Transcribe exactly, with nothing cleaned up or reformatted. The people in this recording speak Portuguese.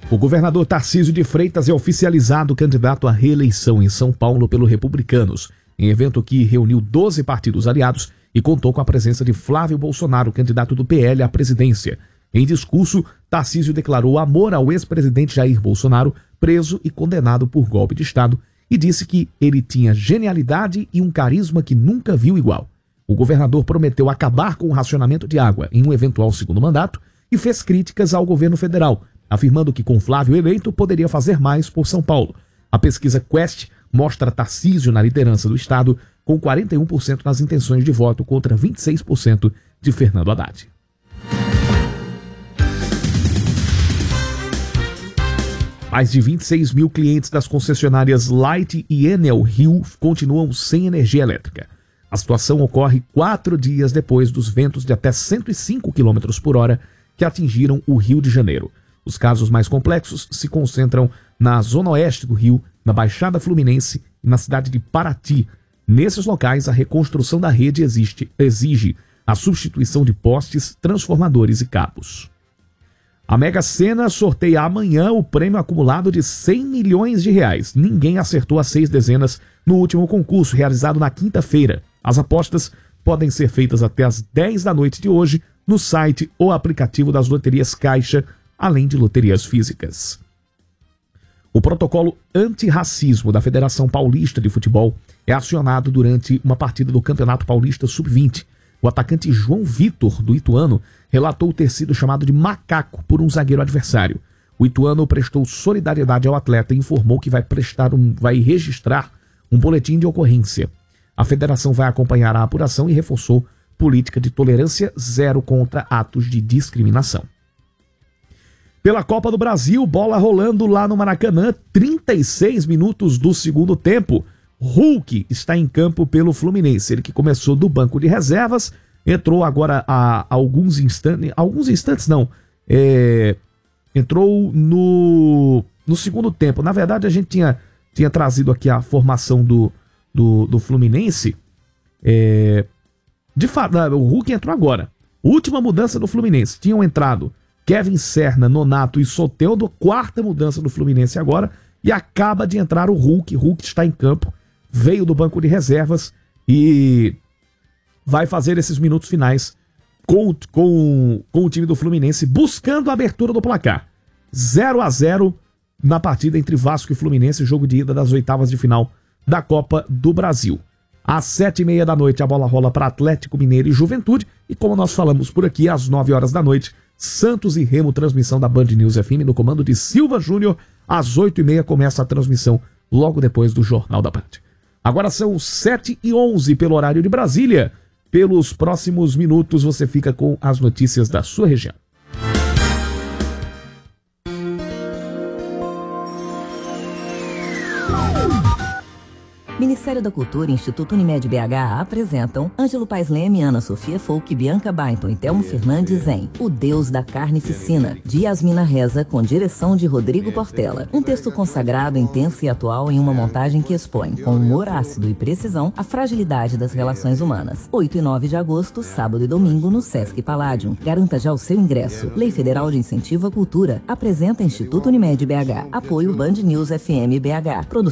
O governador Tarcísio de Freitas é oficializado candidato à reeleição em São Paulo pelo Republicanos, em evento que reuniu doze partidos aliados e contou com a presença de Flávio Bolsonaro, candidato do P L à presidência. Em discurso, Tarcísio declarou amor ao ex-presidente Jair Bolsonaro, preso e condenado por golpe de Estado, e disse que ele tinha genialidade e um carisma que nunca viu igual. O governador prometeu acabar com o racionamento de água em um eventual segundo mandato e fez críticas ao governo federal, afirmando que com Flávio eleito poderia fazer mais por São Paulo. A pesquisa Quest mostra Tarcísio na liderança do estado com quarenta e um por cento nas intenções de voto contra vinte e seis por cento de Fernando Haddad. Mais de vinte e seis mil clientes das concessionárias Light e Enel Rio continuam sem energia elétrica. A situação ocorre quatro dias depois dos ventos de até cento e cinco quilômetros por hora que atingiram o Rio de Janeiro. Os casos mais complexos se concentram na zona oeste do Rio, na Baixada Fluminense e na cidade de Paraty. Nesses locais, a reconstrução da rede existe, exige a substituição de postes, transformadores e cabos. A Mega Sena sorteia amanhã o prêmio acumulado de cem milhões de reais. Ninguém acertou as seis dezenas no último concurso, realizado na quinta-feira. As apostas podem ser feitas até às dez da noite de hoje no site ou aplicativo das loterias Caixa, além de loterias físicas. O protocolo antirracismo da Federação Paulista de Futebol é acionado durante uma partida do Campeonato Paulista sub vinte. O atacante João Vitor, do Ituano, relatou ter sido chamado de macaco por um zagueiro adversário. O Ituano prestou solidariedade ao atleta e informou que vai, prestar um, vai registrar um boletim de ocorrência. A federação vai acompanhar a apuração e reforçou política de tolerância zero contra atos de discriminação. Pela Copa do Brasil, bola rolando lá no Maracanã, trinta e seis minutos do segundo tempo. Hulk está em campo pelo Fluminense, ele que começou do banco de reservas, entrou agora há alguns instantes, alguns instantes não, é, entrou no, no segundo tempo. Na verdade, a gente tinha, tinha trazido aqui a formação do, do, do Fluminense, é, de fato, o Hulk entrou agora. Última mudança do Fluminense, tinham entrado Kevin Serna, Nonato e Soteldo, quarta mudança do Fluminense agora, e acaba de entrar o Hulk. Hulk está em campo, veio do banco de reservas e vai fazer esses minutos finais com, com, com o time do Fluminense, buscando a abertura do placar. zero a zero na partida entre Vasco e Fluminense, jogo de ida das oitavas de final da Copa do Brasil. Às sete e meia da noite a bola rola para Atlético Mineiro e Juventude, e como nós falamos por aqui, às nove horas da noite, Santos e Remo, transmissão da Band News F M no comando de Silva Júnior. Às oito e meia começa a transmissão, logo depois do Jornal da Band. Agora são sete e onze pelo horário de Brasília. Pelos próximos minutos você fica com as notícias da sua região. Ministério da Cultura e Instituto Unimed B H apresentam Ângelo Paes Leme, Ana Sofia Folk, Bianca Bainton e Telmo Fernandes em O Deus da Carnificina, de Yasmina Reza, com direção de Rodrigo Portela. Um texto consagrado, intenso e atual em uma montagem que expõe, com humor ácido e precisão, a fragilidade das relações humanas. oito e nove de agosto, sábado e domingo, no Sesc Palladium. Garanta já o seu ingresso. Lei Federal de Incentivo à Cultura. Apresenta Instituto Unimed B H. Apoio Band News F M B H.